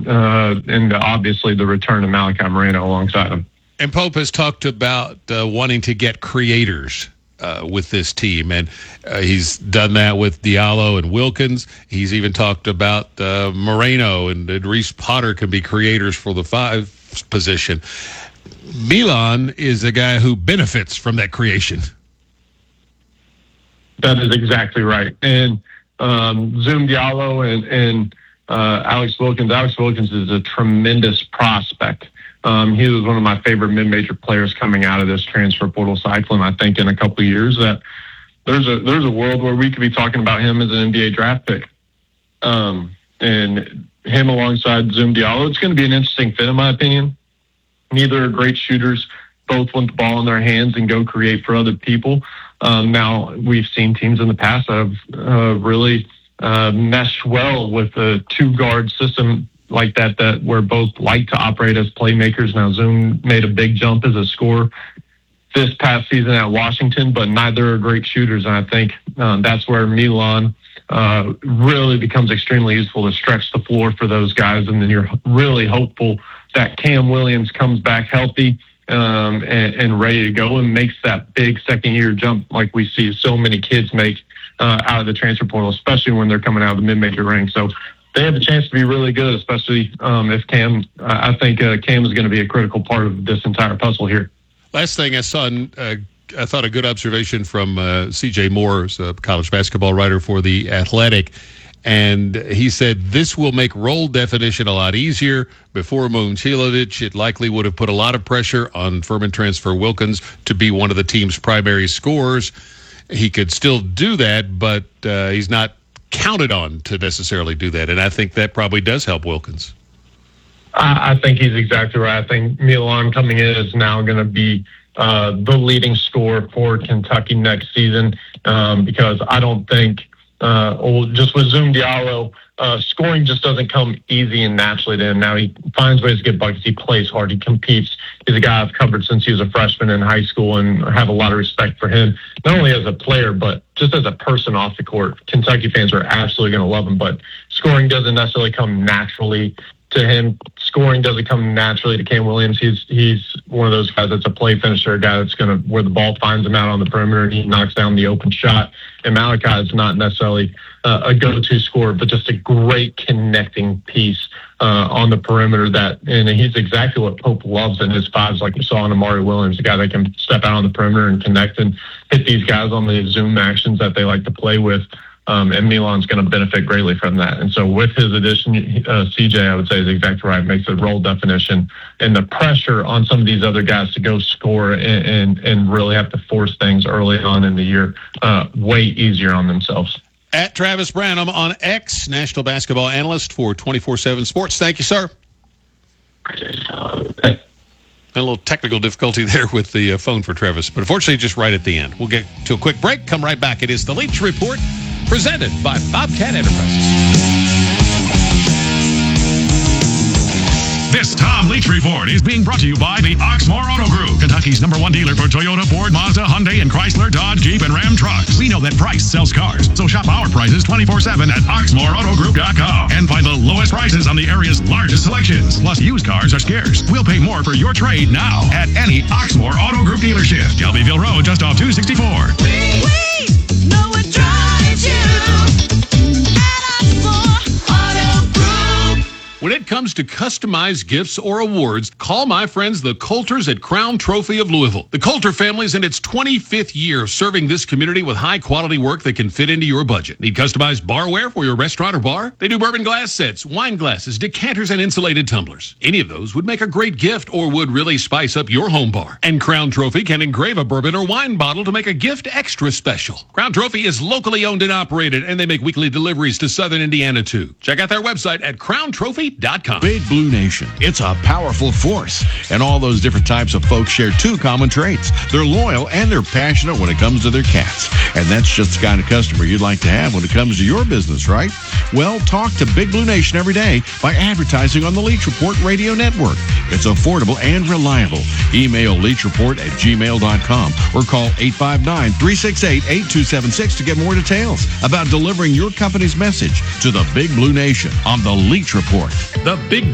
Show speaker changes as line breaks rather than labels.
and obviously the return of Malachi Moreno alongside him.
And Pope has talked about wanting to get creators with this team, and he's done that with Diallo and Wilkins. He's even talked about Moreno and Reese Potter can be creators for the 5 position. Milan is a guy who benefits from that creation.
That is exactly right. And Zoom Diallo and Alex Wilkins. Alex Wilkins is a tremendous prospect. He was one of my favorite mid-major players coming out of this transfer portal cycle, and I think in a couple of years that there's a world where we could be talking about him as an NBA draft pick. And him alongside Zoom Diallo, it's going to be an interesting fit in my opinion. Neither are great shooters. Both want the ball in their hands and go create for other people. Now, we've seen teams in the past that have really meshed well with a 2-guard system like that where both like to operate as playmakers. Now, Zoom made a big jump as a scorer this past season at Washington, but neither are great shooters. And I think that's where Milan really becomes extremely useful to stretch the floor for those guys. And then you're really hopeful that Cam Williams comes back healthy and ready to go and makes that big second-year jump like we see so many kids make out of the transfer portal, especially when they're coming out of the mid-major ranks. So they have a chance to be really good, especially if Cam. I think Cam is going to be a critical part of this entire puzzle here.
Last thing I saw, I thought a good observation from C.J. Moore, a college basketball writer for The Athletic, and he said this will make role definition a lot easier. Before Momcilovic, it likely would have put a lot of pressure on Furman transfer Wilkins to be one of the team's primary scorers. He could still do that, but he's not counted on to necessarily do that, and I think that probably does help Wilkins.
I think he's exactly right. I think Milan coming in is now going to be the leading scorer for Kentucky next season because I don't think just with Zoom Diallo, scoring just doesn't come easy and naturally to him. Now he finds ways to get buckets. He plays hard. He competes. He's a guy I've covered since he was a freshman in high school and have a lot of respect for him, not only as a player, but just as a person off the court. Kentucky fans are absolutely going to love him, but scoring doesn't necessarily come naturally to him. Scoring doesn't come naturally to Cam Williams. He's one of those guys that's a play finisher, a guy that's going to, where the ball finds him out on the perimeter and he knocks down the open shot. And Malachi is not necessarily a go-to scorer, but just a great connecting piece on the perimeter and he's exactly what Pope loves in his 5s, like we saw in Amari Williams, a guy that can step out on the perimeter and connect and hit these guys on the zoom actions that they like to play with. And Milan's going to benefit greatly from that. And so with his addition, CJ, I would say is exactly right. Makes the role definition and the pressure on some of these other guys to go score and really have to force things early on in the year way easier on themselves.
At Travis Branham on X, national basketball analyst for 24/7 Sports. Thank you, sir. A little technical difficulty there with the phone for Travis, but unfortunately just right at the end. We'll get to a quick break, come right back. It is the Leach Report, presented by Bobcat Enterprises.
This Tom Leach Report is being brought to you by the Oxmoor Auto Group, Kentucky's #1 dealer for Toyota, Ford, Mazda, Hyundai, and Chrysler, Dodge, Jeep, and Ram trucks. We know that price sells cars, so shop our prices 24/7 at OxmoorAutoGroup.com and find the lowest prices on the area's largest selections. Plus, used cars are scarce. We'll pay more for your trade now at any Oxmoor Auto Group dealership. Shelbyville Road, just off 264.
We know what drives you.
When it comes to customized gifts or awards, call my friends the Coulters at Crown Trophy of Louisville. The Coulter family is in its 25th year of serving this community with high-quality work that can fit into your budget. Need customized barware for your restaurant or bar? They do bourbon glass sets, wine glasses, decanters, and insulated tumblers. Any of those would make a great gift or would really spice up your home bar. And Crown Trophy can engrave a bourbon or wine bottle to make a gift extra special. Crown Trophy is locally owned and operated, and they make weekly deliveries to Southern Indiana, too. Check out their website at crowntrophy.com.
Big Blue Nation. It's a powerful force, and all those different types of folks share 2 common traits. They're loyal and they're passionate when it comes to their cats. And that's just the kind of customer you'd like to have when it comes to your business, right? Well, talk to Big Blue Nation every day by advertising on the Leach Report Radio Network. It's affordable and reliable. Email leachreport@gmail.com or call 859-368-8276 to get more details about delivering your company's message to the Big Blue Nation on the Leach Report.
The Big